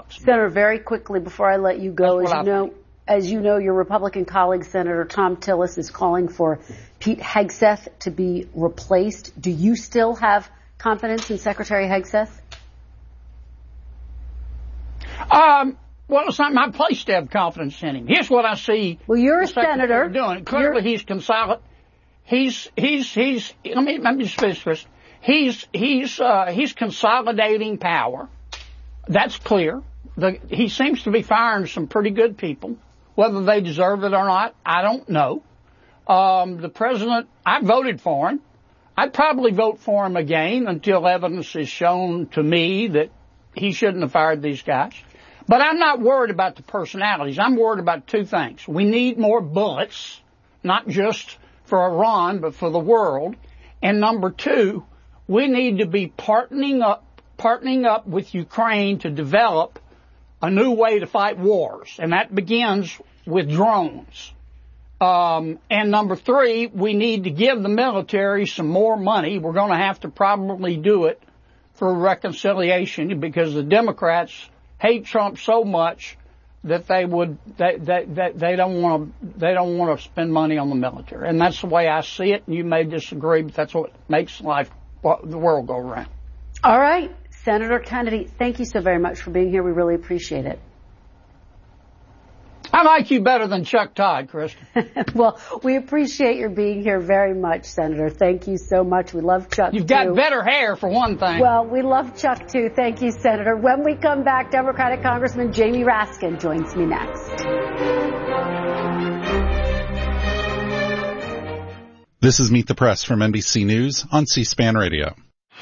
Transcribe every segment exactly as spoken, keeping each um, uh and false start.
bucks. Senator, very quickly before I let you go, as you know, as you know, your Republican colleague, Senator Thom Tillis, is calling for Pete Hegseth to be replaced. Do you still have confidence in Secretary Hegseth? Um, well, it's not my place to have confidence in him. Here's what I see. Well, you're a senator. Doing. Clearly, you're... he's consolid. He's he's he's. Let me let me just finish this. He's he's uh, he's consolidating power. That's clear. The, he seems to be firing some pretty good people. Whether they deserve it or not, I don't know. Um, the president, I voted for him. I'd probably vote for him again until evidence is shown to me that he shouldn't have fired these guys. But I'm not worried about the personalities. I'm worried about two things. We need more bullets, not just for Iran, but for the world. And number two, we need to be partnering up, partnering up with Ukraine to develop a new way to fight wars. And that begins with drones. Um, and number three, we need to give the military some more money. We're going to have to probably do it for reconciliation because the Democrats hate Trump so much that they would they they they, they don't want to they don't want to spend money on the military, and that's the way I see it. And you may disagree, but that's what makes life the world go around. All right, Senator Kennedy, thank you so very much for being here. We really appreciate it. I like you better than Chuck Todd, Kristen. Well, we appreciate your being here very much, Senator. Thank you so much. We love Chuck, You've too. got better hair, for one thing. Well, we love Chuck, too. Thank you, Senator. When we come back, Democratic Congressman Jamie Raskin joins me next. This is Meet the Press from N B C News on C-SPAN Radio.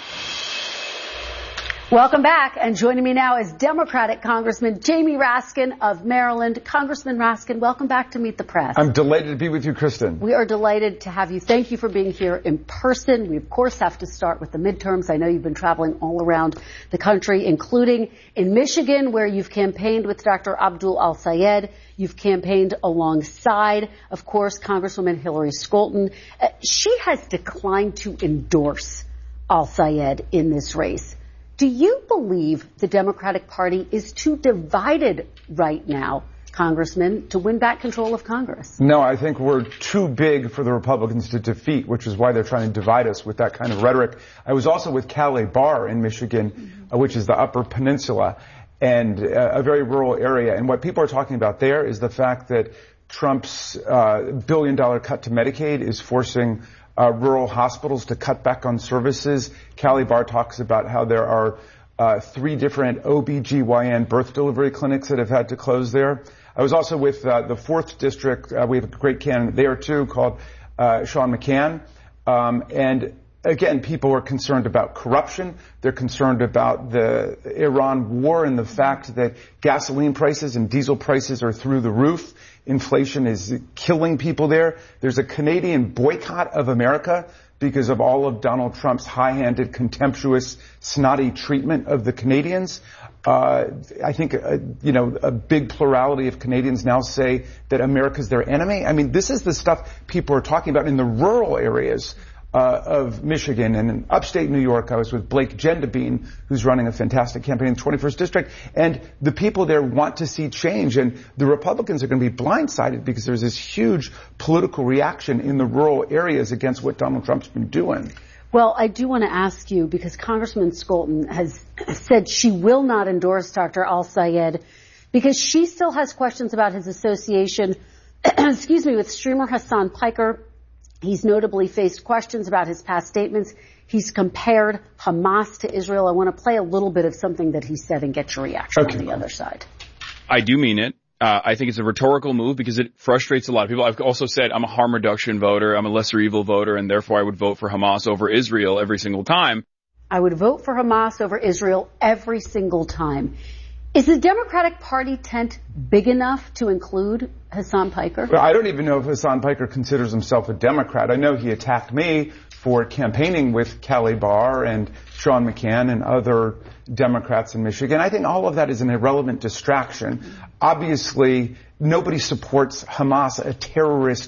Welcome back, and joining me now is Democratic Congressman Jamie Raskin of Maryland. Congressman Raskin, welcome back to Meet the Press. I'm delighted to be with you, Kristen. We are delighted to have you. Thank you for being here in person. We, of course, have to start with the midterms. I know you've been traveling all around the country, including in Michigan, where you've campaigned with Doctor Abdul Al-Sayed. You've campaigned alongside, of course, Congresswoman Hillary Scholten. Uh, she has declined to endorse Al-Sayed in this race. Do you believe the Democratic Party is too divided right now, Congressman, to win back control of Congress? No, I think we're too big for the Republicans to defeat, which is why they're trying to divide us with that kind of rhetoric. I was also with Calais Bar in Michigan, mm-hmm. uh, which is the Upper Peninsula, and uh, a very rural area. And what people are talking about there is the fact that Trump's uh, billion-dollar cut to Medicaid is forcing Uh, rural hospitals to cut back on services. Callie Barr talks about how there are uh, three different O B G Y N birth delivery clinics that have had to close there. I was also with uh, the fourth district. Uh, we have a great candidate there, too, called uh, Sean McCann. Um, and again, people are concerned about corruption. They're concerned about the Iran war and the fact that gasoline prices and diesel prices are through the roof. Inflation is killing people there. There's a Canadian boycott of America because of all of Donald Trump's high-handed, contemptuous, snotty treatment of the Canadians. Uh, I think, uh, you know, a big plurality of Canadians now say that America's their enemy. I mean, this is the stuff people are talking about in the rural areas Uh, of Michigan. And in upstate New York, I was with Blake Gendabine, who's running a fantastic campaign in the twenty-first District. And the people there want to see change. And the Republicans are going to be blindsided because there's this huge political reaction in the rural areas against what Donald Trump's been doing. Well, I do want to ask you, because Congressman Scholten has said she will not endorse Doctor Al-Sayed because she still has questions about his association, excuse me, with streamer Hassan Piker. He's notably faced questions about his past statements. He's compared Hamas to Israel. I want to play a little bit of something that he said and get your reaction okay. on the other side. I do mean it. Uh, I think it's a rhetorical move because it frustrates a lot of people. I've also said I'm a harm reduction voter. I'm a lesser evil voter, and therefore I would vote for Hamas over Israel every single time. I would vote for Hamas over Israel every single time. Is the Democratic Party tent big enough to include Hassan Piker? Well, I don't even know if Hassan Piker considers himself a Democrat. I know he attacked me for campaigning with Callie Barr and Sean McCann and other Democrats in Michigan. I think all of that is an irrelevant distraction. Obviously, nobody supports Hamas, a terrorist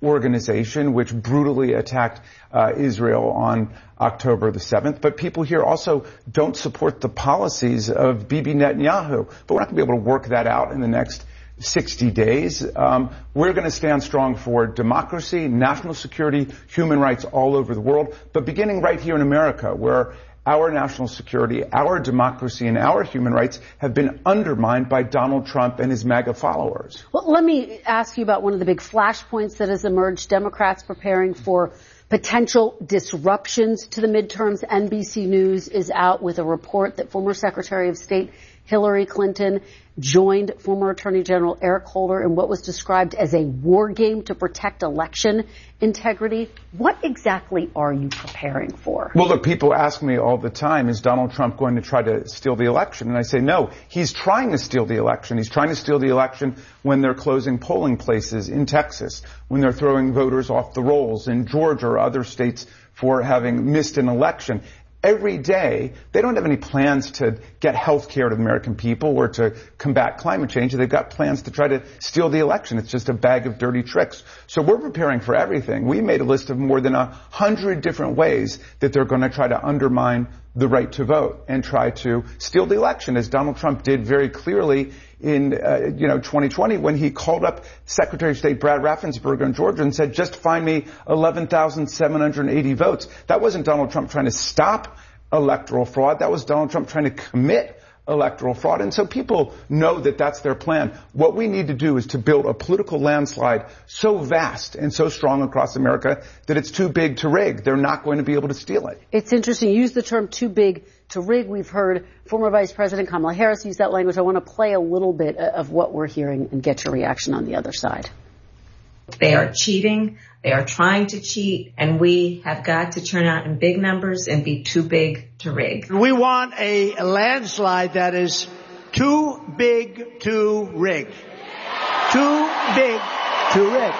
organization which brutally attacked uh, Israel on October the seventh. But people here also don't support the policies of Bibi Netanyahu. But we're not going to be able to work that out in the next sixty days. Um, we're going to stand strong for democracy, national security, human rights all over the world, but beginning right here in America, where our national security, our democracy, and our human rights have been undermined by Donald Trump and his MAGA followers. Well, let me ask you about one of the big flashpoints that has emerged. Democrats preparing for potential disruptions to the midterms. N B C News is out with a report that former Secretary of State Hillary Clinton joined former Attorney General Eric Holder in what was described as a war game to protect election integrity. What exactly are you preparing for? Well, look, people ask me all the time, is Donald Trump going to try to steal the election? And I say, no, he's trying to steal the election. He's trying to steal the election when they're closing polling places in Texas, when they're throwing voters off the rolls in Georgia or other states for having missed an election. Every day, they don't have any plans to get health care to the American people or to combat climate change. They've got plans to try to steal the election. It's just a bag of dirty tricks. So we're preparing for everything. We made a list of more than a hundred different ways that they're going to try to undermine the right to vote and try to steal the election, as Donald Trump did very clearly in, uh, you know, twenty twenty when he called up Secretary of State Brad Raffensperger in Georgia and said, just find me eleven thousand seven hundred eighty votes. That wasn't Donald Trump trying to stop electoral fraud. That was Donald Trump trying to commit electoral fraud. And so people know that that's their plan. What we need to do is to build a political landslide so vast and so strong across America that it's too big to rig. They're not going to be able to steal it. It's interesting. You use the term too big to rig. We've heard former Vice President Kamala Harris use that language. I want to play a little bit of what we're hearing and get your reaction on the other side. They are cheating. They are trying to cheat, and we have got to turn out in big numbers and be too big to rig. We want a landslide that is too big to rig. Too big to rig.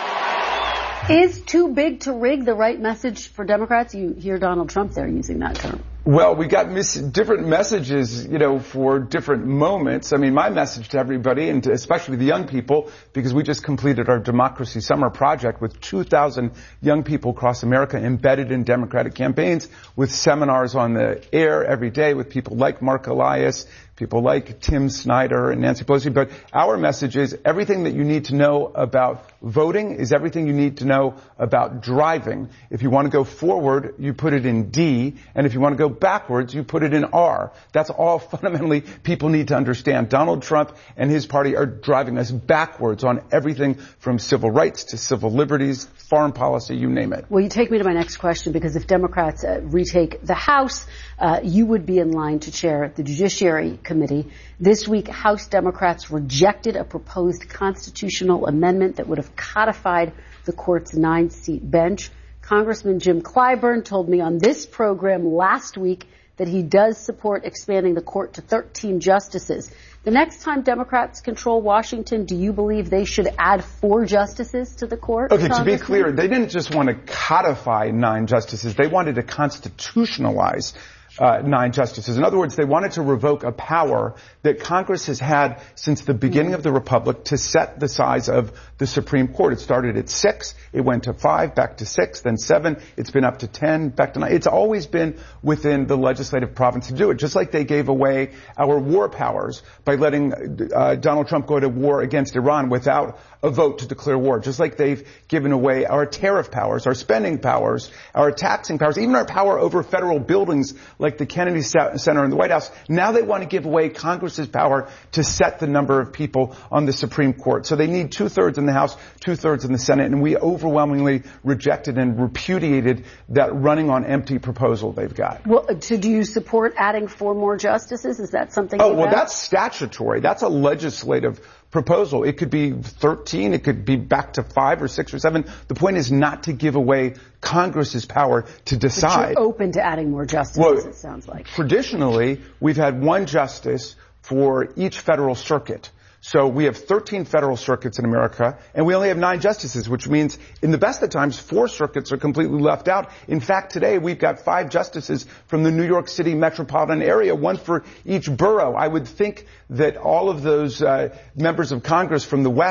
Is too big to rig the right message for Democrats? You hear Donald Trump there using that term. Well, we got mis- different messages, you know, for different moments. I mean, my message to everybody, and to especially the young people, because we just completed our Democracy Summer Project with two thousand young people across America embedded in Democratic campaigns, with seminars on the air every day with people like Mark Elias, people like Tim Snyder and Nancy Pelosi. But our message is everything that you need to know about voting is everything you need to know about driving. If you want to go forward, you put it in D, and if you want to go backwards, you put it in R. That's all fundamentally people need to understand. Donald Trump and his party are driving us backwards on everything from civil rights to civil liberties, foreign policy, you name it. Well, you take me to my next question, because if Democrats uh, retake the House, uh, you would be in line to chair the Judiciary Committee. This week, House Democrats rejected a proposed constitutional amendment that would have codified the court's nine-seat bench. Congressman Jim Clyburn told me on this program last week that he does support expanding the court to thirteen justices. The next time Democrats control Washington, do you believe they should add four justices to the court? Okay, to be clear, they didn't just want to codify nine justices. They wanted to constitutionalize Uh, nine justices. In other words, they wanted to revoke a power that Congress has had since the beginning of the Republic to set the size of the Supreme Court. It started at six, it went to five, back to six, then seven, it's been up to ten, back to nine. It's always been within the legislative province to do it, just like they gave away our war powers by letting uh, Donald Trump go to war against Iran without a vote to declare war, just like they've given away our tariff powers, our spending powers, our taxing powers, even our power over federal buildings like the Kennedy Center and the White House. Now they want to give away Congress's power to set the number of people on the Supreme Court. So they need two-thirds in the House, two-thirds in the Senate, and we overwhelmingly rejected and repudiated that running on empty proposal they've got. Well, so do you support adding four more justices? Is that something? Oh, well, that's statutory. That's a legislative proposal. It could be thirteen. It could be back to five or six or seven. The point is not to give away Congress's power to decide. But you're open to adding more justices, well, it sounds like. Traditionally, we've had one justice for each federal circuit. So we have thirteen federal circuits in America, and we only have nine justices, which means in the best of times, four circuits are completely left out. In fact, today we've got five justices from the New York City metropolitan area, one for each borough. I would think that all of those uh, members of Congress from the West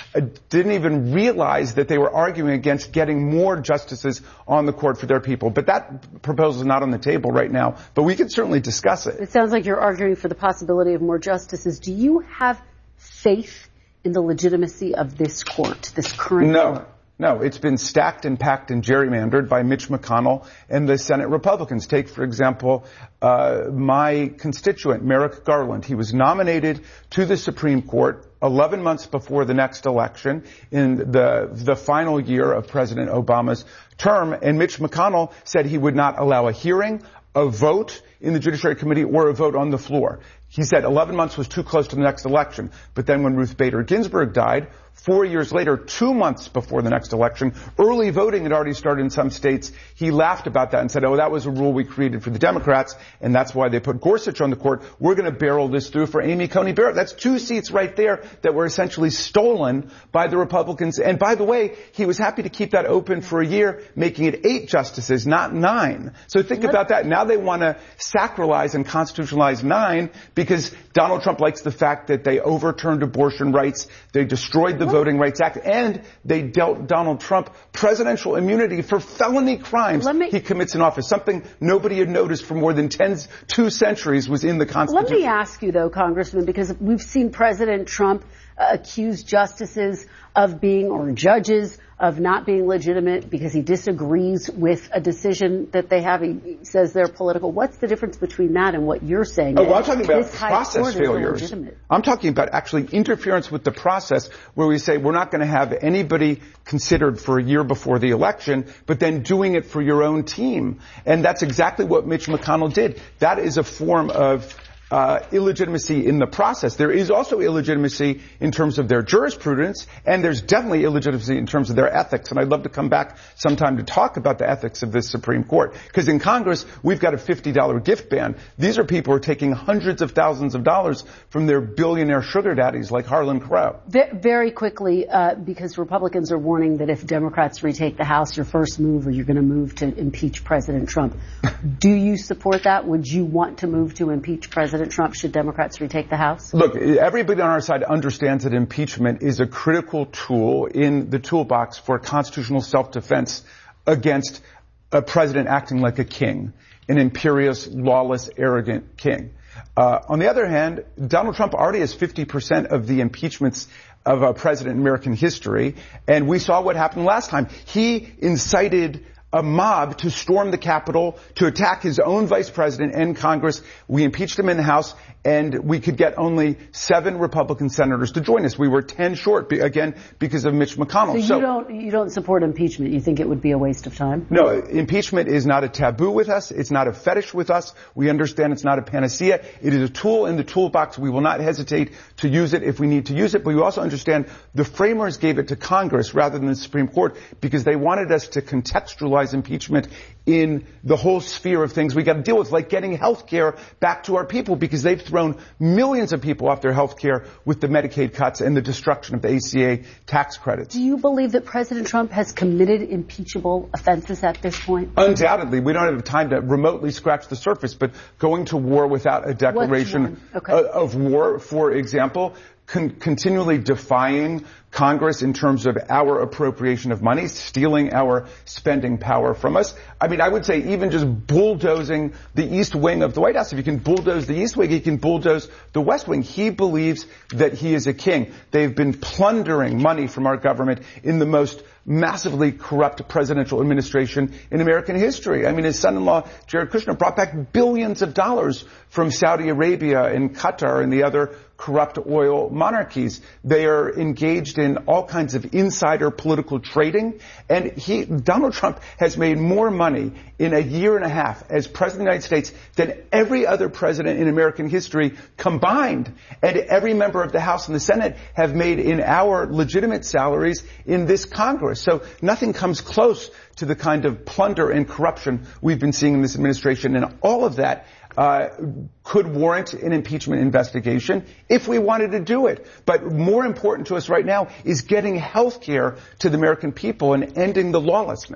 uh, didn't even realize that they were arguing against getting more justices on the court for their people. But that proposal is not on the table right now, but we could certainly discuss it. It sounds like you're arguing for the possibility of more justices. Do you have faith in the legitimacy of this court, this current no. court? No, it's been stacked and packed and gerrymandered by Mitch McConnell and the Senate Republicans. Take, for example, uh, my constituent, Merrick Garland. He was nominated to the Supreme Court eleven months before the next election in the, the final year of President Obama's term, and Mitch McConnell said he would not allow a hearing, a vote in the Judiciary Committee, or a vote on the floor. He said eleven months was too close to the next election. But then when Ruth Bader Ginsburg died, four years later, two months before the next election, early voting had already started in some states. He laughed about that and said, oh, that was a rule we created for the Democrats, and that's why they put Gorsuch on the court. We're going to barrel this through for Amy Coney Barrett. That's two seats right there that were essentially stolen by the Republicans. And by the way, he was happy to keep that open for a year, making it eight justices, not nine. So think about that. Now they want to sacralize and constitutionalize nine because Donald Trump likes the fact that they overturned abortion rights, they destroyed the Voting Rights Act, and they dealt Donald Trump presidential immunity for felony crimes me, he commits in office. Something nobody had noticed for more than ten, two centuries was in the Constitution. Let me ask you, though, Congressman, because we've seen President Trump uh, accuse justices of being, or judges, of not being legitimate because he disagrees with a decision that they have. He says they're political. What's the difference between that and what you're saying? Oh, well, I'm talking about process failures. Illegitimate. I'm talking about actually interference with the process where we say we're not going to have anybody considered for a year before the election, but then doing it for your own team. And that's exactly what Mitch McConnell did. That is a form of Uh, illegitimacy in the process. There is also illegitimacy in terms of their jurisprudence, and there's definitely illegitimacy in terms of their ethics. And I'd love to come back sometime to talk about the ethics of this Supreme Court. Because in Congress, we've got a fifty dollar gift ban. These are people who are taking hundreds of thousands of dollars from their billionaire sugar daddies like Harlan Crow. Very quickly, uh, because Republicans are warning that if Democrats retake the House, your first move, or you're going to move to impeach President Trump. Do you support that? Would you want to move to impeach President Trump should Democrats retake the House? Look, everybody on our side understands that impeachment is a critical tool in the toolbox for constitutional self-defense against a president acting like a king, an imperious, lawless, arrogant king. Uh, on the other hand, Donald Trump already has fifty percent of the impeachments of a president in American history, and we saw what happened last time. He incited a mob to storm the Capitol, to attack his own vice president and Congress. We impeached him in the House, and we could get only seven Republican senators to join us. We were ten short, again, because of Mitch McConnell. So you so, don't you don't support impeachment? You think it would be a waste of time? No, impeachment is not a taboo with us. It's not a fetish with us. We understand it's not a panacea. It is a tool in the toolbox. We will not hesitate to use it if we need to use it. But we also understand the framers gave it to Congress rather than the Supreme Court because they wanted us to contextualize impeachment in the whole sphere of things we got to deal with, like getting health care back to our people, because they've thrown millions of people off their health care with the Medicaid cuts and the destruction of the A C A tax credits. Do you believe that President Trump has committed impeachable offenses at this point? Undoubtedly. We don't have time to remotely scratch the surface, but going to war without a declaration okay. of war, for example, Con- continually defying Congress in terms of our appropriation of money, stealing our spending power from us. I mean, I would say even just bulldozing the East Wing of the White House. If you can bulldoze the East Wing, you can bulldoze the West Wing. He believes that he is a king. They've been plundering money from our government in the most massively corrupt presidential administration in American history. I mean, his son-in-law, Jared Kushner, brought back billions of dollars from Saudi Arabia and Qatar and the other corrupt oil monarchies. They are engaged in all kinds of insider political trading. And he, Donald Trump has made more money in a year and a half as president of the United States than every other president in American history combined. And every member of the House and the Senate have made in our legitimate salaries in this Congress. So nothing comes close to the kind of plunder and corruption we've been seeing in this administration. And all of that Uh, could warrant an impeachment investigation if we wanted to do it. But more important to us right now is getting health care to the American people and ending the lawlessness.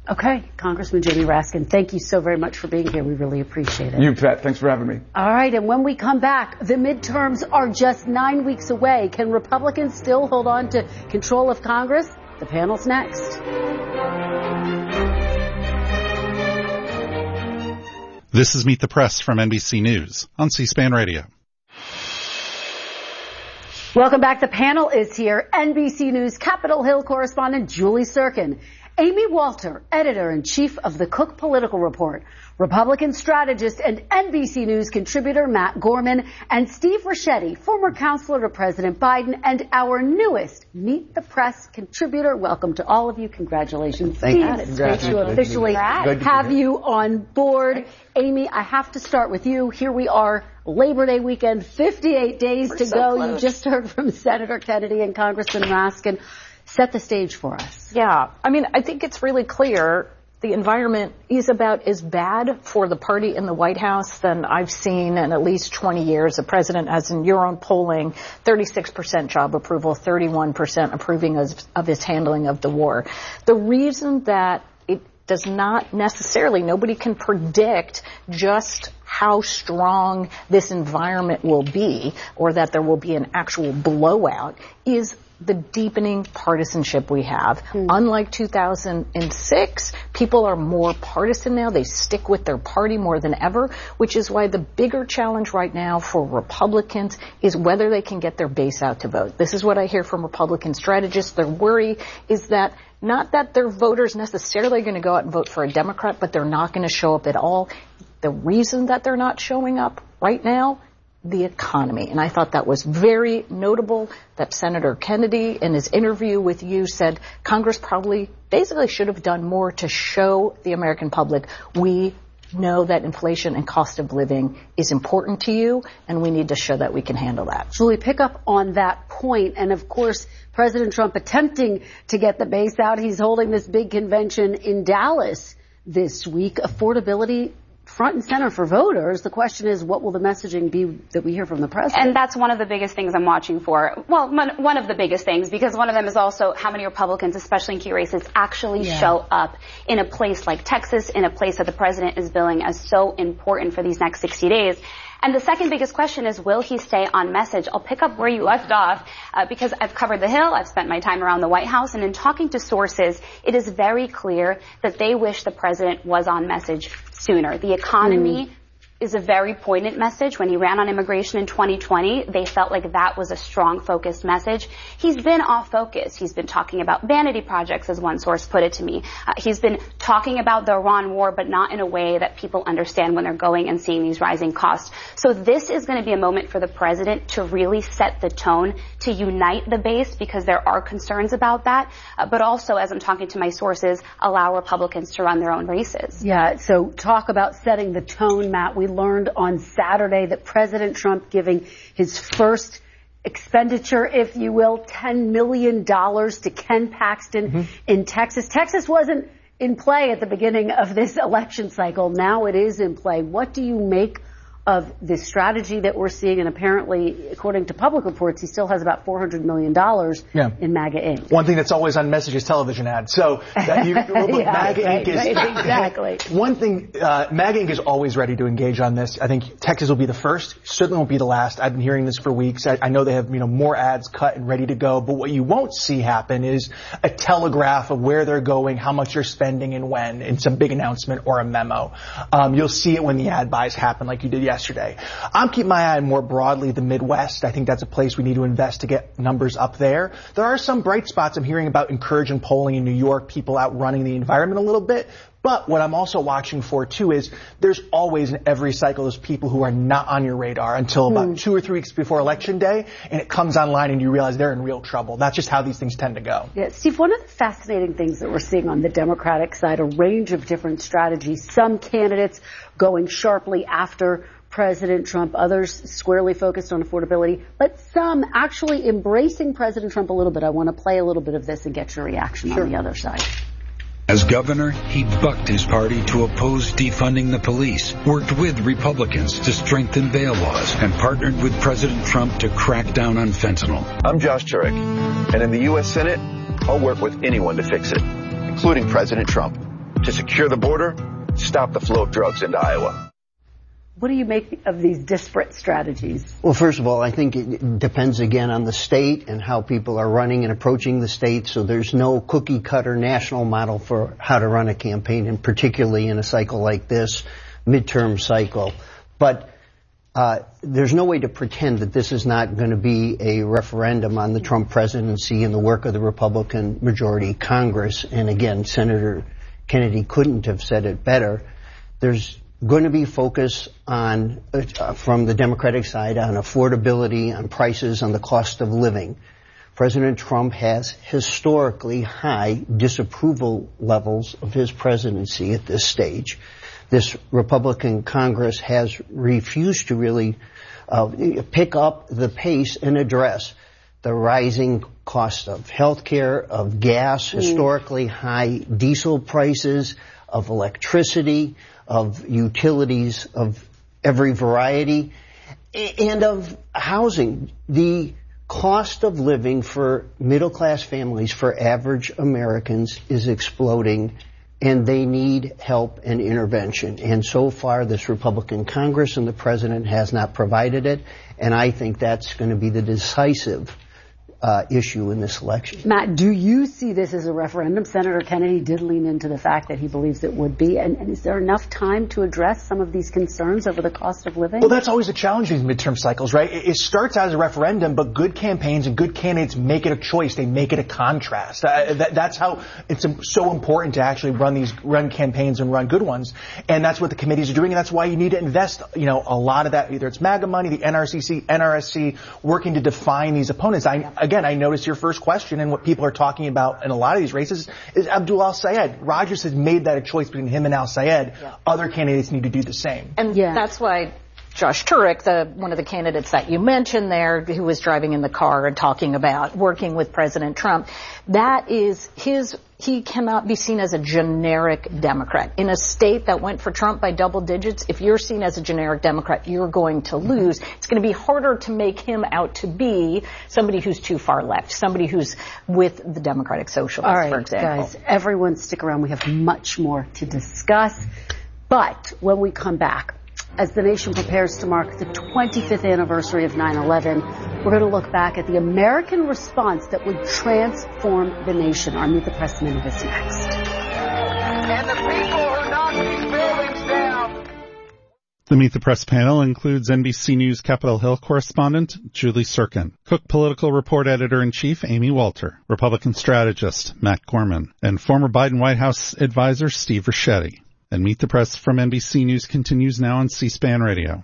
Okay, Congressman Jamie Raskin, thank you so very much for being here. We really appreciate it. You bet. Thanks for having me. All right, and when we come back, the midterms are just nine weeks away. Can Republicans still hold on to control of Congress? The panel's next. This is Meet the Press from N B C News on C-SPAN Radio. Welcome back. The panel is here. N B C News Capitol Hill correspondent Julie Sirkin, Amy Walter, editor-in-chief of the Cook Political Report, Republican strategist and N B C News contributor Matt Gorman, and Steve Ricchetti, former counselor to President Biden, and our newest Meet the Press contributor. Welcome to all of you. Congratulations, Thank Steve. you. It's great to officially have you on board. Amy, I have to start with you. Here we are, Labor Day weekend, fifty-eight days We're to so go. close. You just heard from Senator Kennedy and Congressman Raskin. Set the stage for us. Yeah, I mean, I think it's really clear the environment is about as bad for the party in the White House than I've seen in at least twenty years. The president has, in your own polling, thirty-six percent job approval, thirty-one percent approving of, of his handling of the war. The reason that it does not necessarily, nobody can predict just how strong this environment will be or that there will be an actual blowout is the deepening partisanship we have. Mm. Unlike two thousand six, people are more partisan now. They stick with their party more than ever, which is why the bigger challenge right now for Republicans is whether they can get their base out to vote. This is what I hear from Republican strategists. Their worry is that not that their voters necessarily going to go out and vote for a Democrat, but they're not going to show up at all. The reason that they're not showing up right now, the economy. And I thought that was very notable that Senator Kennedy in his interview with you said Congress probably basically should have done more to show the American public we know that inflation and cost of living is important to you, and we need to show that we can handle that. Julie, pick up on that point. And of course, President Trump attempting to get the base out. He's holding this big convention in Dallas this week. Affordability front and center for voters. The question is, what will the messaging be that we hear from the president? And that's one of the biggest things I'm watching for. Well, one, one of the biggest things, because one of them is also how many Republicans, especially in key races, actually yeah. show up in a place like Texas, in a place that the president is billing as so important for these next sixty days. And the second biggest question is, will he stay on message? I'll pick up where you left off, uh, because I've covered the Hill, I've spent my time around the White House, and in talking to sources, it is very clear that they wish the president was on message sooner. The economy mm. is a very poignant message. When he ran on immigration in twenty twenty, they felt like that was a strong, focused message. He's been off focus. He's been talking about vanity projects, as one source put it to me. Uh, he's been talking about the Iran war, but not in a way that people understand when they're going and seeing these rising costs. So this is going to be a moment for the president to really set the tone, to unite the base, because there are concerns about that, uh, but also, as I'm talking to my sources, allow Republicans to run their own races. Yeah, so talk about setting the tone, Matt. We learned on Saturday that President Trump giving his first expenditure, if you will, ten million dollars to Ken Paxton mm-hmm. in Texas. Texas wasn't in play at the beginning of this election cycle. Now it is in play. What do you make of this strategy that we're seeing? And apparently, according to public reports, he still has about four hundred million dollars yeah. in MAGA Incorporated. One thing that's always on message is television ads. So that you, well, yeah, MAGA right, Incorporated is right, exactly. One thing, uh, MAGA Incorporated is always ready to engage on this. I think Texas will be the first, certainly won't be the last. I've been hearing this for weeks. I, I know they have, you know, more ads cut and ready to go. But what you won't see happen is a telegraph of where they're going, how much you're spending, and when, in some big announcement or a memo. Um, you'll see it when the ad buys happen, like you did yesterday. I'm keeping my eye more broadly the Midwest. I think that's a place we need to invest to get numbers up there. There are some bright spots. I'm hearing about encouraging polling in New York, people outrunning the environment a little bit. But what I'm also watching for, too, is there's always in every cycle those people who are not on your radar until about mm. two or three weeks before Election Day, and it comes online and you realize they're in real trouble. That's just how these things tend to go. Yeah, Steve, one of the fascinating things that we're seeing on the Democratic side, a range of different strategies, some candidates going sharply after President Trump, others squarely focused on affordability, but some actually embracing President Trump a little bit. I want to play a little bit of this and get your reaction sure. on the other side. As governor, he bucked his party to oppose defunding the police, worked with Republicans to strengthen bail laws, and partnered with President Trump to crack down on fentanyl. I'm Josh Turek, and in the U S Senate, I'll work with anyone to fix it, including President Trump. to secure the border, stop the flow of drugs into Iowa. What do you make of these disparate strategies? Well, first of all, I think it depends again on the state and how people are running and approaching the state. So there's no cookie cutter national model for how to run a campaign, and particularly in a cycle like this, midterm cycle. But uh, there's no way to pretend that this is not going to be a referendum on the Trump presidency and the work of the Republican majority Congress. And again, Senator Kennedy couldn't have said it better. There's going to be focus on, uh, from the Democratic side, on affordability, on prices, on the cost of living. President Trump has historically high disapproval levels of his presidency at this stage. This Republican Congress has refused to really uh, pick up the pace and address the rising cost of health care, of gas, historically high diesel prices, of electricity, of utilities of every variety, and of housing. The cost of living for middle-class families, for average Americans, is exploding, and they need help and intervention. And so far, this Republican Congress and the president has not provided it, and I think that's going to be the decisive Uh, issue in this election. Matt, do you see this as a referendum? Senator Kennedy did lean into the fact that he believes it would be. And, and is there enough time to address some of these concerns over the cost of living? Well, that's always a challenge in these midterm cycles, right? It, it starts out as a referendum, but good campaigns and good candidates make it a choice. They make it a contrast. Uh, that, that's how it's so important to actually run these run campaigns and run good ones. And that's what the committees are doing. And that's why you need to invest, you know, a lot of that. Either it's MAGA money, the N R C C, N R S C, working to define these opponents. I, Again, I noticed your first question, and what people are talking about in a lot of these races is Abdul al-Sayed. Rogers has made that a choice between him and al-Sayed. Yeah. Other candidates need to do the same. And yeah. that's why Josh Turek, the one of the candidates that you mentioned there, who was driving in the car and talking about working with President Trump, that is his, he cannot be seen as a generic Democrat. In a state that went for Trump by double digits, if you're seen as a generic Democrat, you're going to lose. It's going to be harder to make him out to be somebody who's too far left, somebody who's with the Democratic Socialists, All right, for example. Guys, everyone stick around. We have much more to discuss. But when we come back, as the nation prepares to mark the twenty-fifth anniversary of nine eleven, we're going to look back at the American response that would transform the nation. Our Meet the Press Minute is next. And the people who knock these buildings down. The Meet the Press panel includes N B C News Capitol Hill correspondent Julie Sirkin, Cook Political Report Editor-in-Chief Amy Walter, Republican strategist Matt Gorman, and former Biden White House advisor Steve Ricchetti. And Meet the Press from N B C News continues now on C-SPAN Radio.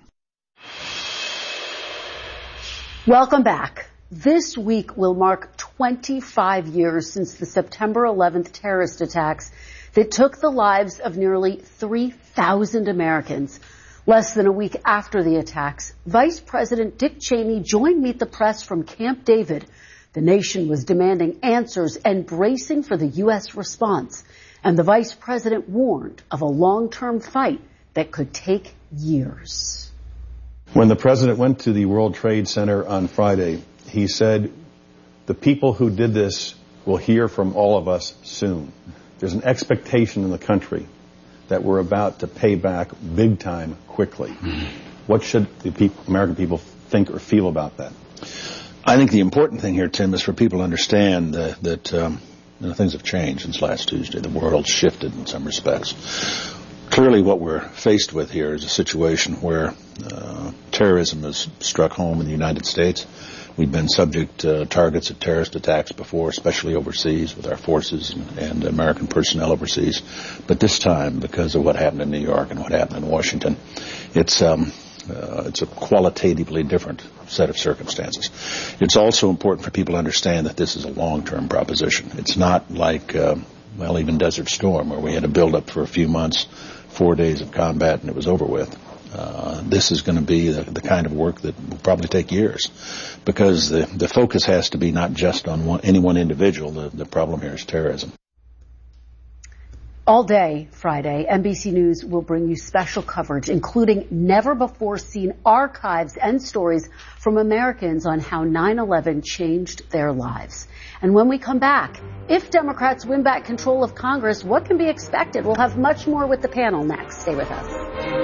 Welcome back. This week will mark twenty-five years since the September eleventh terrorist attacks that took the lives of nearly three thousand Americans. Less than a week after the attacks, Vice President Dick Cheney joined Meet the Press from Camp David. The nation was demanding answers and bracing for the U S response. And the vice president warned of a long-term fight that could take years. When the president went to the World Trade Center on Friday, he said, the people who did this will hear from all of us soon. There's an expectation in the country that we're about to pay back big time quickly. Mm-hmm. What should the people, American people think or feel about that? I think the important thing here, Tim, is for people to understand uh, that um, you know, things have changed since last Tuesday. The world shifted in some respects. Clearly what we're faced with here is a situation where uh, terrorism has struck home in the United States. We've been subject to uh, targets of terrorist attacks before, especially overseas with our forces and, and American personnel overseas. But this time, because of what happened in New York and what happened in Washington, it's um, uh, it's a qualitatively different set of circumstances. It's also important for people to understand that this is a long-term proposition. It's not like, uh, well, even Desert Storm, where we had a build-up for a few months, four days of combat, and it was over with. Uh, this is going to be the, the kind of work that will probably take years, because the, the focus has to be not just on one, any one individual. The, the problem here is terrorism. All day Friday, N B C News will bring you special coverage, including never-before-seen archives and stories from Americans on how nine eleven changed their lives. And when we come back, if Democrats win back control of Congress, what can be expected? We'll have much more with the panel next. Stay with us.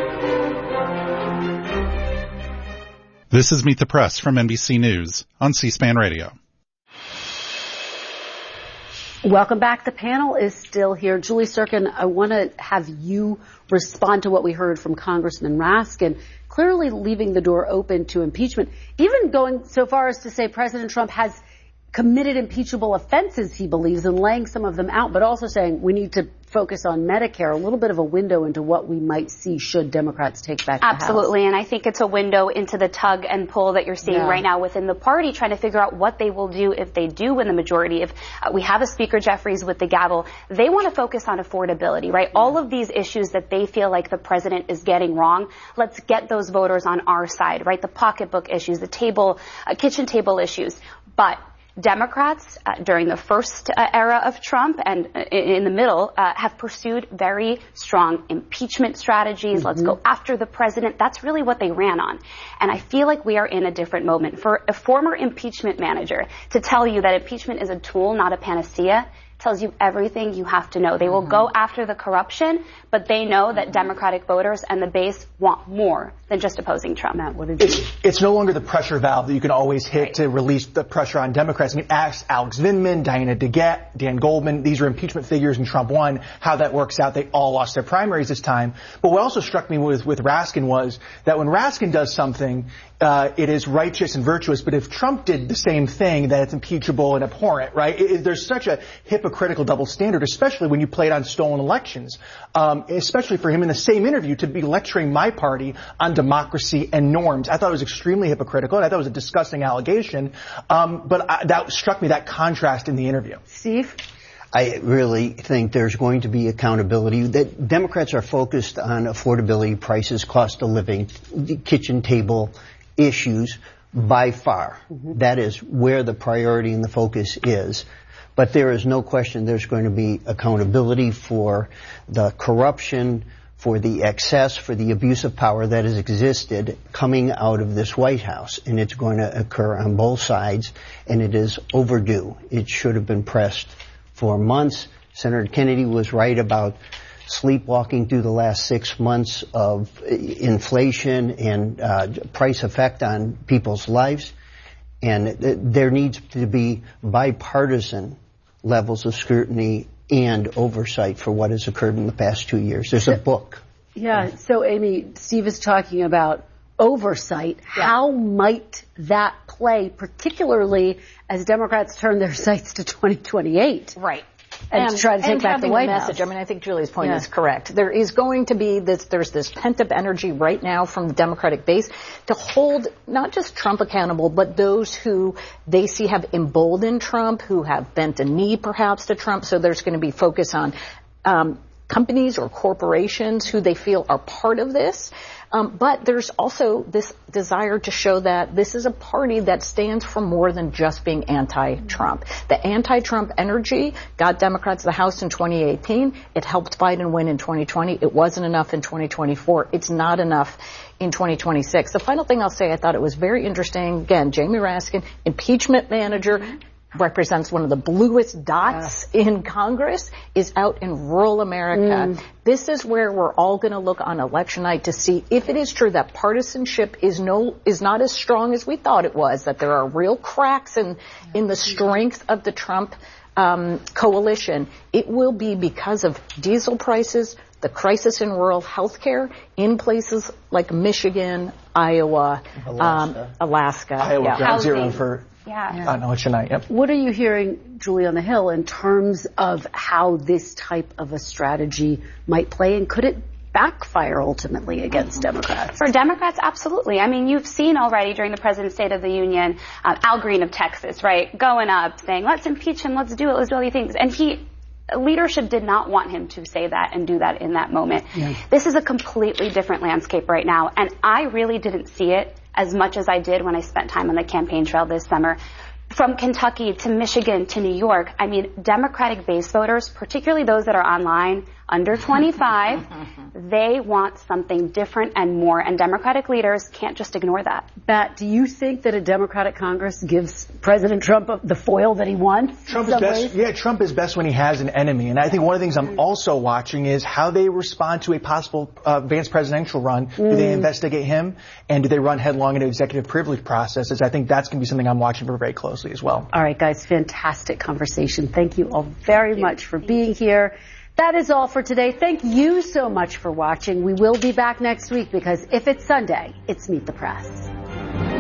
This is Meet the Press from N B C News on C-SPAN Radio. Welcome back. The panel is still here. Julie Surkin, I want to have you respond to what we heard from Congressman Raskin, clearly leaving the door open to impeachment, even going so far as to say President Trump has committed impeachable offenses, he believes, and laying some of them out, but also saying we need to focus on Medicare, a little bit of a window into what we might see should Democrats take back the House. Absolutely, and I think it's a window into the tug and pull that you're seeing Yeah. right now within the party, trying to figure out what they will do if they do win the majority. If uh, we have a Speaker Jeffries with the gavel, they want to focus on affordability, right? Yeah. All of these issues that they feel like the president is getting wrong, let's get those voters on our side, right? The pocketbook issues, the table, uh, kitchen table issues. But Democrats uh, during the first uh, era of Trump and uh, in the middle uh, have pursued very strong impeachment strategies. Mm-hmm. Let's go after the president. That's really what they ran on. And I feel like we are in a different moment. For a former impeachment manager to tell you that impeachment is a tool, not a panacea, tells you everything you have to know. They will mm-hmm. go after the corruption, but they know that Democratic voters and the base want more than just opposing Trump. Matt, what did you it's, it's no longer the pressure valve that you can always hit right. to release the pressure on Democrats. I mean, ask Alex Vindman, Diana DeGette, Dan Goldman. These are impeachment figures and Trump won. How that works out, they all lost their primaries this time. But what also struck me with, with Raskin was that when Raskin does something, uh, it is righteous and virtuous. But if Trump did the same thing, then it's impeachable and abhorrent, right? It, it, there's such a hypocritical double standard, especially when you played on stolen elections. Um, especially for him in the same interview to be lecturing my party on democracy and norms. I thought it was extremely hypocritical, and I thought it was a disgusting allegation. Um, but I, that struck me, that contrast in the interview. Steve? I really think there's going to be accountability. That Democrats are focused on affordability, prices, cost of living, kitchen table issues by far. Mm-hmm. That is where the priority and the focus is. But there is no question there's going to be accountability for the corruption, for the excess, for the abuse of power that has existed coming out of this White House. And it's going to occur on both sides, and it is overdue. It should have been pressed for months. Senator Kennedy was right about sleepwalking through the last six months of inflation and uh, price effect on people's lives. And th- there needs to be bipartisan levels of scrutiny and oversight for what has occurred in the past two years. There's a book. Yeah. So, Amy, Steve is talking about oversight. Yeah. How might that play, particularly as Democrats turn their sights to twenty twenty-eight? Right. And, and to try to take back the White House. Message. I mean, I think Julie's point yeah. is correct. There is going to be this, there's this pent-up energy right now from the Democratic base to hold not just Trump accountable, but those who they see have emboldened Trump, who have bent a knee perhaps to Trump. So there's going to be focus on um, companies or corporations who they feel are part of this. Um, but there's also this desire to show that this is a party that stands for more than just being anti-Trump. The anti-Trump energy got Democrats the House in twenty eighteen. It helped Biden win in twenty twenty. It wasn't enough in twenty twenty-four. It's not enough in twenty twenty-six. The final thing I'll say, I thought it was very interesting. Again, Jamie Raskin, impeachment manager, represents one of the bluest dots yeah. in Congress, is out in rural America. Mm. This is where we're all going to look on election night to see if it is true that partisanship is no is not as strong as we thought it was, that there are real cracks in in the strength of the Trump um, coalition. It will be because of diesel prices, the crisis in rural health care in places like Michigan, Iowa, Alaska, um, Alaska. Iowa yeah. ground zero for Yeah. on election night. Yep. What are you hearing, Julie, on the Hill in terms of how this type of a strategy might play, and could it backfire ultimately against Democrats? For Democrats, absolutely. I mean, you've seen already during the President's State of the Union, uh, Al Green of Texas, right, going up saying, let's impeach him, let's do it, let's do all these things. And he, leadership did not want him to say that and do that in that moment. Yeah. This is a completely different landscape right now, and I really didn't see it as much as I did when I spent time on the campaign trail this summer. From Kentucky to Michigan to New York, I mean, Democratic base voters, particularly those that are online, under twenty-five. They want something different and more, and Democratic leaders can't just ignore that. Matt, do you think that a Democratic Congress gives President Trump the foil that he wants? Trump is best. Yeah, Trump is best when he has an enemy, and I think one of the things I'm also watching is how they respond to a possible uh, Vance presidential run. Mm. Do they investigate him, and do they run headlong into executive privilege processes? I think that's going to be something I'm watching for very closely as well. All right, guys, fantastic conversation. Thank you all very much for being here. That is all for today. Thank you so much for watching. We will be back next week because if it's Sunday, it's Meet the Press.